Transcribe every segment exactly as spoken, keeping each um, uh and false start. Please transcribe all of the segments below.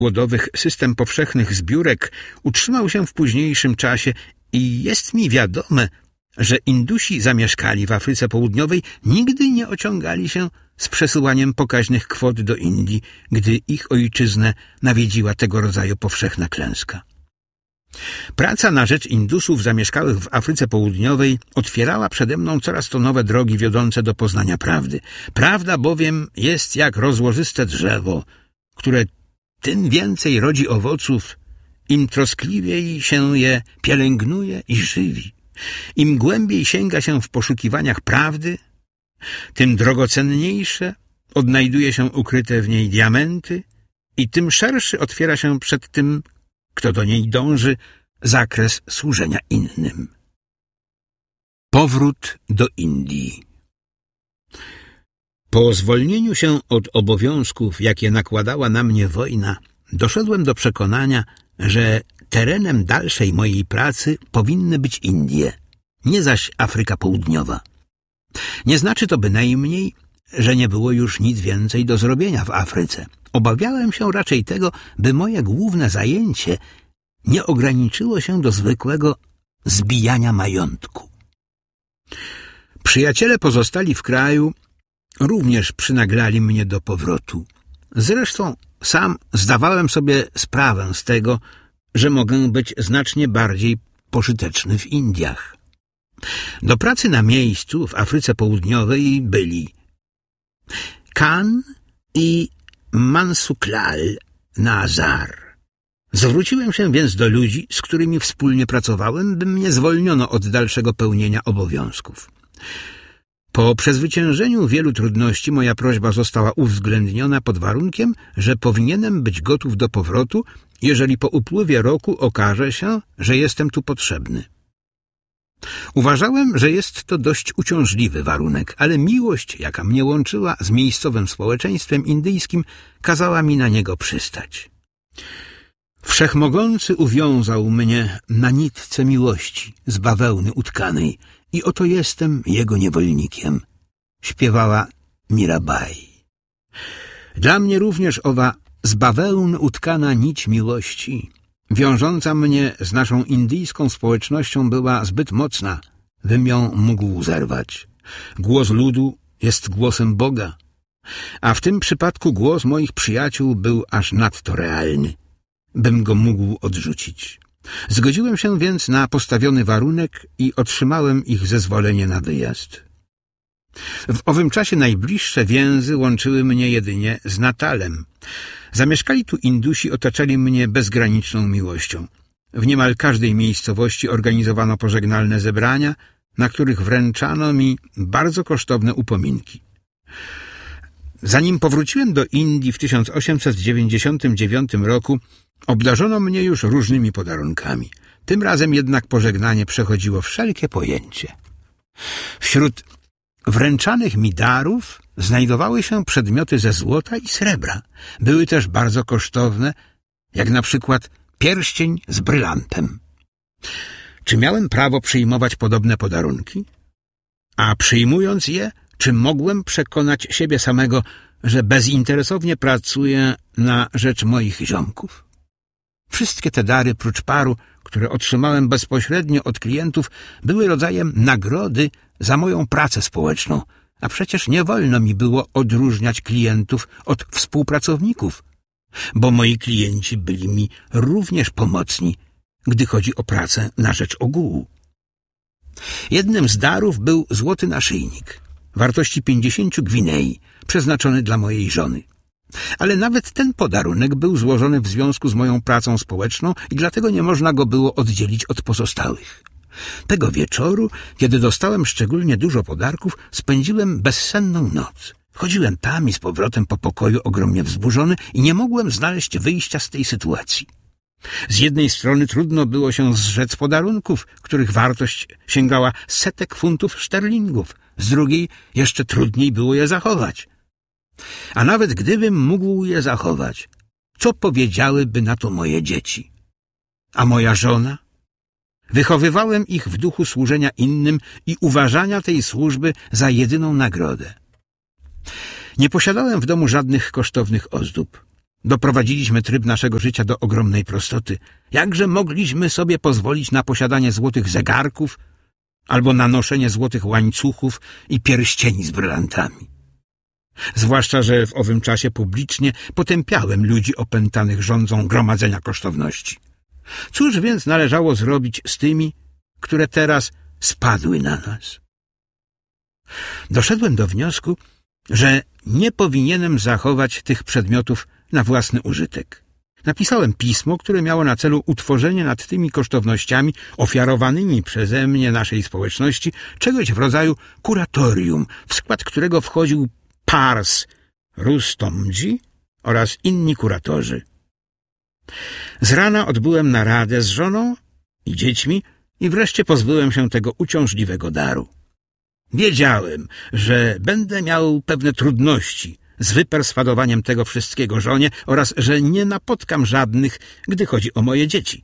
głodowych system powszechnych zbiórek utrzymał się w późniejszym czasie i jest mi wiadome, że Indusi zamieszkali w Afryce Południowej nigdy nie ociągali się z przesyłaniem pokaźnych kwot do Indii, gdy ich ojczyznę nawiedziła tego rodzaju powszechna klęska. Praca na rzecz Indusów zamieszkałych w Afryce Południowej otwierała przede mną coraz to nowe drogi wiodące do poznania prawdy. Prawda bowiem jest jak rozłożyste drzewo, które tym więcej rodzi owoców, im troskliwiej się je pielęgnuje i żywi. Im głębiej sięga się w poszukiwaniach prawdy, tym drogocenniejsze odnajduje się ukryte w niej diamenty i tym szerszy otwiera się przed tym, kto do niej dąży, zakres służenia innym. Powrót do Indii. Po zwolnieniu się od obowiązków, jakie nakładała na mnie wojna, doszedłem do przekonania, że terenem dalszej mojej pracy powinny być Indie, nie zaś Afryka Południowa. Nie znaczy to bynajmniej, że nie było już nic więcej do zrobienia w Afryce. Obawiałem się raczej tego, by moje główne zajęcie nie ograniczyło się do zwykłego zbijania majątku. Przyjaciele pozostali w kraju również przynaglali mnie do powrotu. Zresztą sam zdawałem sobie sprawę z tego, że mogę być znacznie bardziej pożyteczny w Indiach. Do pracy na miejscu w Afryce Południowej byli Khan i Mansuklal Nazar. Zwróciłem się więc do ludzi, z którymi wspólnie pracowałem, by mnie zwolniono od dalszego pełnienia obowiązków. Po przezwyciężeniu wielu trudności moja prośba została uwzględniona pod warunkiem, że powinienem być gotów do powrotu, jeżeli po upływie roku okaże się, że jestem tu potrzebny. Uważałem, że jest to dość uciążliwy warunek, ale miłość, jaka mnie łączyła z miejscowym społeczeństwem indyjskim, kazała mi na niego przystać. Wszechmogący uwiązał mnie na nitce miłości z bawełny utkanej i oto jestem jego niewolnikiem, śpiewała Mirabai. Dla mnie również owa z bawełny utkana nić miłości, wiążąca mnie z naszą indyjską społecznością, była zbyt mocna, bym ją mógł zerwać. Głos ludu jest głosem Boga, a w tym przypadku głos moich przyjaciół był aż nadto realny, bym go mógł odrzucić. Zgodziłem się więc na postawiony warunek i otrzymałem ich zezwolenie na wyjazd. W owym czasie najbliższe więzy łączyły mnie jedynie z Natalem. Zamieszkali tu Indusi, otaczali mnie bezgraniczną miłością. W niemal każdej miejscowości organizowano pożegnalne zebrania, na których wręczano mi bardzo kosztowne upominki. Zanim powróciłem do Indii w tysiąc osiemset dziewięćdziesiątym dziewiątym roku, obdarzono mnie już różnymi podarunkami. Tym razem jednak pożegnanie przechodziło wszelkie pojęcie. Wśród wręczanych mi darów znajdowały się przedmioty ze złota i srebra. Były też bardzo kosztowne, jak na przykład pierścień z brylantem. Czy miałem prawo przyjmować podobne podarunki? A przyjmując je, czy mogłem przekonać siebie samego, że bezinteresownie pracuję na rzecz moich ziomków? Wszystkie te dary, prócz paru, które otrzymałem bezpośrednio od klientów, były rodzajem nagrody za moją pracę społeczną, a przecież nie wolno mi było odróżniać klientów od współpracowników, bo moi klienci byli mi również pomocni, gdy chodzi o pracę na rzecz ogółu. Jednym z darów był złoty naszyjnik, wartości pięćdziesięciu gwinei, przeznaczony dla mojej żony. Ale nawet ten podarunek był złożony w związku z moją pracą społeczną i dlatego nie można go było oddzielić od pozostałych. Tego wieczoru, kiedy dostałem szczególnie dużo podarków, spędziłem bezsenną noc. Chodziłem tam i z powrotem po pokoju ogromnie wzburzony i nie mogłem znaleźć wyjścia z tej sytuacji. Z jednej strony trudno było się zrzec podarunków, których wartość sięgała setek funtów szterlingów, z drugiej jeszcze trudniej było je zachować. A nawet gdybym mógł je zachować, co powiedziałyby na to moje dzieci? A moja żona? Wychowywałem ich w duchu służenia innym i uważania tej służby za jedyną nagrodę. Nie posiadałem w domu żadnych kosztownych ozdób. Doprowadziliśmy tryb naszego życia do ogromnej prostoty. Jakże mogliśmy sobie pozwolić na posiadanie złotych zegarków albo na noszenie złotych łańcuchów i pierścieni z brylantami? Zwłaszcza, że w owym czasie publicznie potępiałem ludzi opętanych żądzą gromadzenia kosztowności. Cóż więc należało zrobić z tymi, które teraz spadły na nas? Doszedłem do wniosku, że nie powinienem zachować tych przedmiotów na własny użytek. Napisałem pismo, które miało na celu utworzenie nad tymi kosztownościami ofiarowanymi przeze mnie naszej społeczności czegoś w rodzaju kuratorium, w skład którego wchodził Pars Rustomdzi oraz inni kuratorzy. Z rana odbyłem naradę z żoną i dziećmi i wreszcie pozbyłem się tego uciążliwego daru. Wiedziałem, że będę miał pewne trudności z wyperswadowaniem tego wszystkiego żonie oraz że nie napotkam żadnych, gdy chodzi o moje dzieci.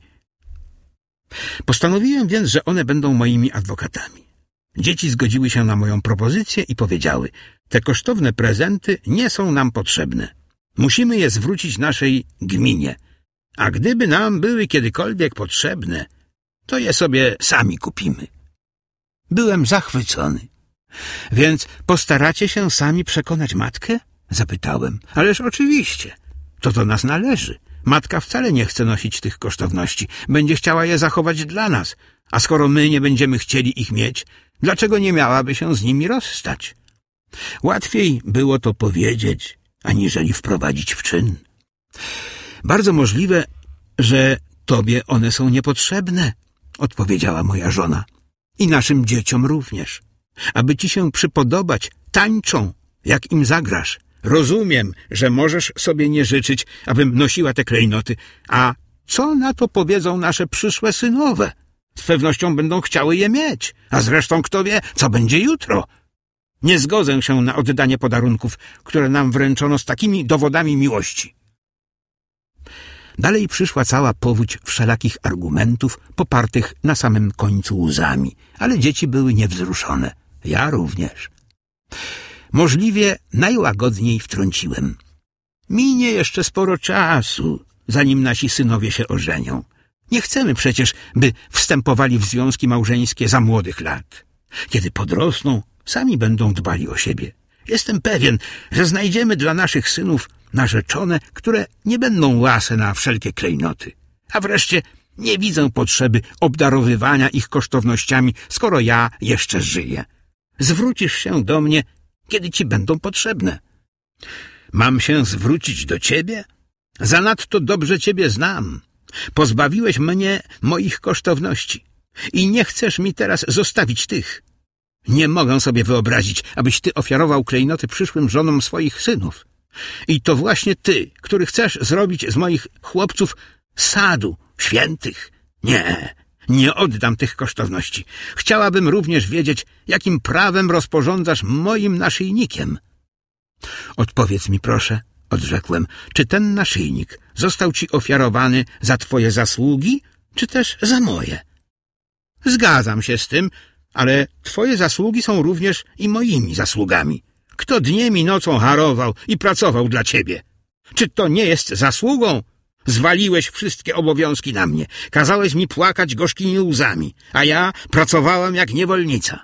Postanowiłem więc, że one będą moimi adwokatami. Dzieci zgodziły się na moją propozycję i powiedziały: te kosztowne prezenty nie są nam potrzebne. Musimy je zwrócić naszej gminie. A gdyby nam były kiedykolwiek potrzebne, to je sobie sami kupimy. Byłem zachwycony. Więc postaracie się sami przekonać matkę? Zapytałem. Ależ oczywiście. To do nas należy. Matka wcale nie chce nosić tych kosztowności. Będzie chciała je zachować dla nas. A skoro my nie będziemy chcieli ich mieć, dlaczego nie miałaby się z nimi rozstać? Łatwiej było to powiedzieć, aniżeli wprowadzić w czyn. Bardzo możliwe, że tobie one są niepotrzebne, odpowiedziała moja żona. I naszym dzieciom również. Aby ci się przypodobać, tańczą, jak im zagrasz. Rozumiem, że możesz sobie nie życzyć, abym nosiła te klejnoty. A co na to powiedzą nasze przyszłe synowe? Z pewnością będą chciały je mieć. A zresztą kto wie, co będzie jutro? Nie zgodzę się na oddanie podarunków, które nam wręczono z takimi dowodami miłości. Dalej przyszła cała powódź wszelakich argumentów, popartych na samym końcu łzami, ale dzieci były niewzruszone. Ja również. Możliwie najłagodniej wtrąciłem. Minie jeszcze sporo czasu, zanim nasi synowie się ożenią. Nie chcemy przecież, by wstępowali w związki małżeńskie za młodych lat. Kiedy podrosną, sami będą dbali o siebie. Jestem pewien, że znajdziemy dla naszych synów narzeczone, które nie będą łase na wszelkie klejnoty. A wreszcie nie widzę potrzeby obdarowywania ich kosztownościami, skoro ja jeszcze żyję. Zwrócisz się do mnie, kiedy ci będą potrzebne. Mam się zwrócić do ciebie? Zanadto dobrze ciebie znam. Pozbawiłeś mnie moich kosztowności i nie chcesz mi teraz zostawić tych. Nie mogę sobie wyobrazić, abyś ty ofiarował klejnoty przyszłym żonom swoich synów. I to właśnie ty, który chcesz zrobić z moich chłopców sadu świętych. Nie, nie oddam tych kosztowności. Chciałabym również wiedzieć, jakim prawem rozporządzasz moim naszyjnikiem. Odpowiedz mi proszę, odrzekłem, czy ten naszyjnik został ci ofiarowany za twoje zasługi, czy też za moje? Zgadzam się z tym, ale twoje zasługi są również i moimi zasługami. Kto dniem i nocą harował i pracował dla ciebie? Czy to nie jest zasługą? Zwaliłeś wszystkie obowiązki na mnie. Kazałeś mi płakać gorzkimi łzami, a ja pracowałam jak niewolnica.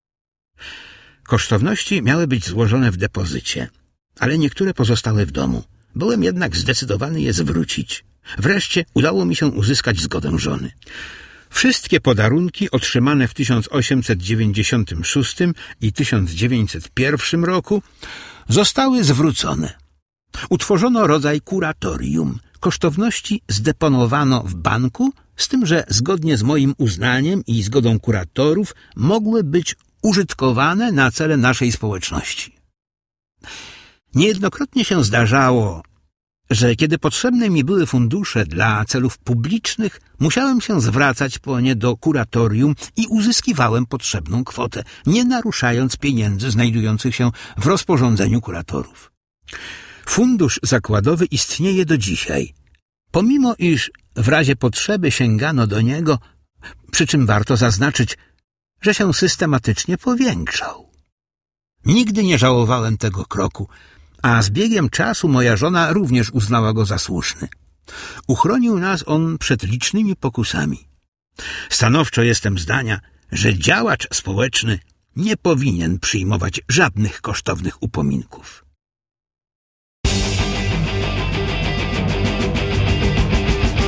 Kosztowności miały być złożone w depozycie, ale niektóre pozostały w domu. Byłem jednak zdecydowany je zwrócić. Wreszcie udało mi się uzyskać zgodę żony. Wszystkie podarunki otrzymane w tysiąc osiemset dziewięćdziesiątym szóstym i tysiąc dziewięćset pierwszym roku zostały zwrócone. Utworzono rodzaj kuratorium. Kosztowności zdeponowano w banku, z tym, że zgodnie z moim uznaniem i zgodą kuratorów mogły być użytkowane na cele naszej społeczności. Niejednokrotnie się zdarzało, że kiedy potrzebne mi były fundusze dla celów publicznych, musiałem się zwracać po nie do kuratorium i uzyskiwałem potrzebną kwotę, nie naruszając pieniędzy znajdujących się w rozporządzeniu kuratorów. Fundusz zakładowy istnieje do dzisiaj, pomimo iż w razie potrzeby sięgano do niego, przy czym warto zaznaczyć, że się systematycznie powiększał. Nigdy nie żałowałem tego kroku, a z biegiem czasu moja żona również uznała go za słuszny. Uchronił nas on przed licznymi pokusami. Stanowczo jestem zdania, że działacz społeczny nie powinien przyjmować żadnych kosztownych upominków.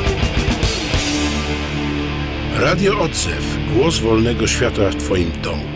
Radio Odzew. Głos wolnego świata w Twoim domu.